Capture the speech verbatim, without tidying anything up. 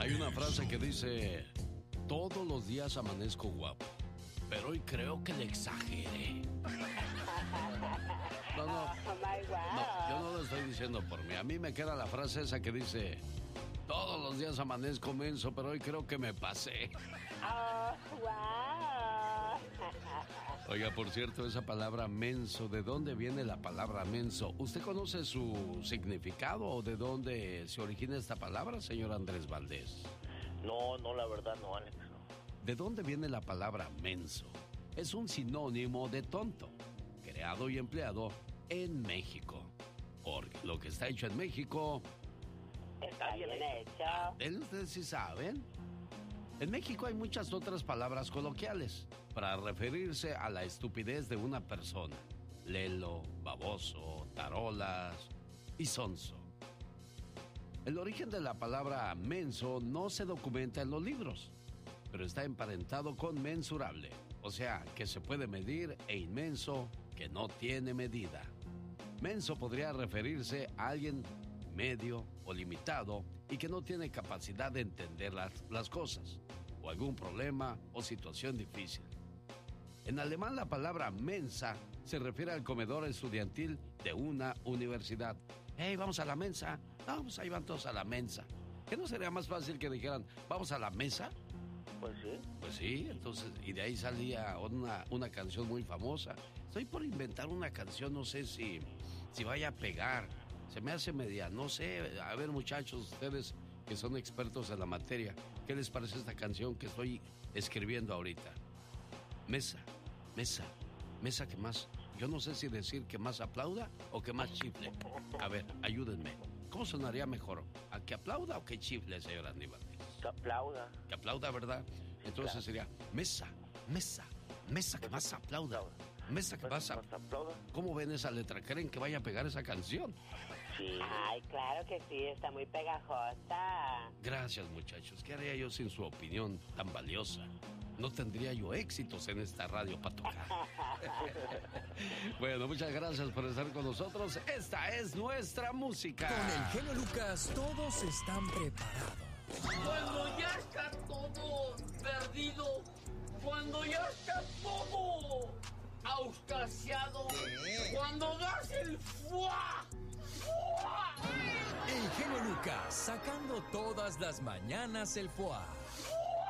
Hay una frase que dice: todos los días amanezco guapo, pero hoy creo que le exageré. No, no, no, yo no lo estoy diciendo por mí. A mí me queda la frase esa que dice: todos los días amanezco menso, pero hoy creo que me pasé. Oh, wow. Oiga, por cierto, esa palabra menso, ¿de dónde viene la palabra menso? ¿Usted conoce su significado o de dónde se origina esta palabra, señor Andrés Valdés? No, no, la verdad no, Alex. No. ¿De dónde viene la palabra menso? Es un sinónimo de tonto, creado y empleado en México. Por lo que está hecho en México... Está bien hecho. ¿Ustedes sí saben? En México hay muchas otras palabras coloquiales para referirse a la estupidez de una persona. Lelo, baboso, tarolas y sonso. El origen de la palabra menso no se documenta en los libros, pero está emparentado con mensurable, o sea, que se puede medir, e inmenso, que no tiene medida. Menso podría referirse a alguien medio o limitado y que no tiene capacidad de entender las, las cosas, o algún problema o situación difícil. En alemán la palabra mensa se refiere al comedor estudiantil de una universidad. ¡Hey, vamos a la mensa! Vamos, ahí van todos a la mensa. ¿Qué no sería más fácil que dijeran, vamos a la mesa? Pues sí. Pues sí, entonces, y de ahí salía una, una canción muy famosa. Estoy por inventar una canción, no sé si, si vaya a pegar. Se me hace media, no sé. A ver, muchachos, ustedes que son expertos en la materia, ¿qué les parece esta canción que estoy escribiendo ahorita? Mesa, mesa, mesa que más... Yo no sé si decir que más aplauda o que más chifle. A ver, ayúdenme. ¿Cómo sonaría mejor? ¿A que aplauda o que chifle, señor Andy Valdés? Que aplauda. Que aplauda, ¿verdad? Entonces claro. Sería mesa, mesa, mesa que más aplauda. Mesa que más aplauda. ¿Cómo ven esa letra? ¿Creen que vaya a pegar esa canción? Sí. Ay, claro que sí, está muy pegajosa. Gracias, muchachos. ¿Qué haría yo sin su opinión tan valiosa? No tendría yo éxitos en esta radio para tocar. Bueno, muchas gracias por estar con nosotros. Esta es nuestra música. Con el genio Lucas todos están preparados. Cuando ya está todo perdido, cuando ya está todo auscasiado, cuando das el fuá, fuá. El genio Lucas sacando todas las mañanas el fuá.